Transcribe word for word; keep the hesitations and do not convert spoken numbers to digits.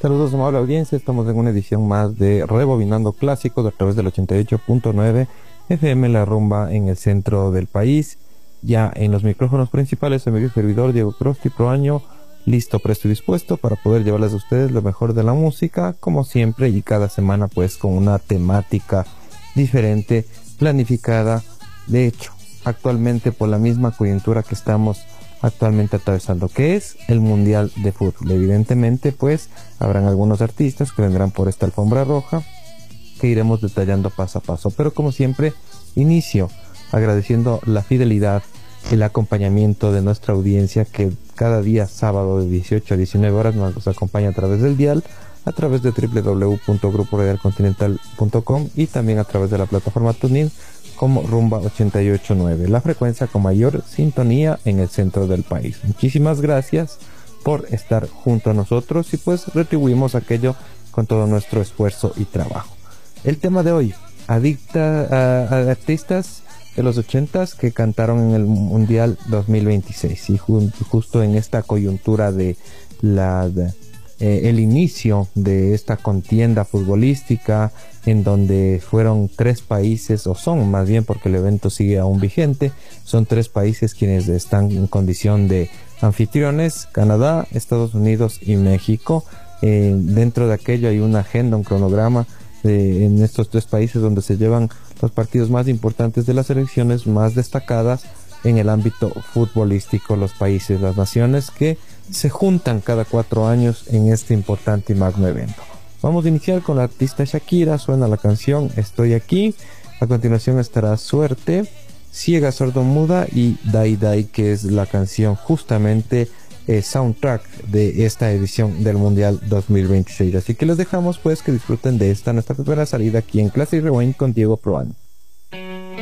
Saludos, amable audiencia. Estamos en una edición más de Rebobinando Clásicos a través del ochenta y ocho punto nueve F M La Rumba en el centro del país. Ya en los micrófonos principales, amigo y servidor Diego Crosti Proaño, listo, presto y dispuesto para poder llevarles a ustedes lo mejor de la música, como siempre, y cada semana pues con una temática diferente, planificada. De hecho, actualmente por la misma coyuntura que estamos actualmente atravesando, que es el Mundial de Fútbol. Evidentemente, pues, habrán algunos artistas que vendrán por esta alfombra roja, que iremos detallando paso a paso. Pero como siempre, inicio agradeciendo la fidelidad, el acompañamiento de nuestra audiencia, que cada día sábado de dieciocho a diecinueve horas nos acompaña a través del dial, a través de doble u doble u doble u punto grupo radial continental punto com y también a través de la plataforma TuneIn como Rumba ochenta y ocho punto nueve, la frecuencia con mayor sintonía en el centro del país. Muchísimas gracias por estar junto a nosotros y pues retribuimos aquello con todo nuestro esfuerzo y trabajo. El tema de hoy, adicta a, a artistas de los ochentas que cantaron en el Mundial dos mil veintiséis, y ju justo en esta coyuntura de la de, eh, el inicio de esta contienda futbolística, en donde fueron tres países, o son más bien porque el evento sigue aún vigente, son tres países quienes están en condición de anfitriones: Canadá, Estados Unidos y México. Eh, dentro de aquello hay una agenda, un cronograma de, en estos tres países, donde se llevan los partidos más importantes de las selecciones más destacadas en el ámbito futbolístico, los países, las naciones que se juntan cada cuatro años en este importante y magno evento. Vamos a iniciar con la artista Shakira. Suena la canción Estoy Aquí. A continuación estará Suerte, Ciega Sordomuda y Dai Dai, que es la canción justamente eh, soundtrack de esta edición del Mundial dos mil veintiséis. Así que les dejamos pues que disfruten de esta nuestra primera salida aquí en Clase y Rewind con Diego Proan.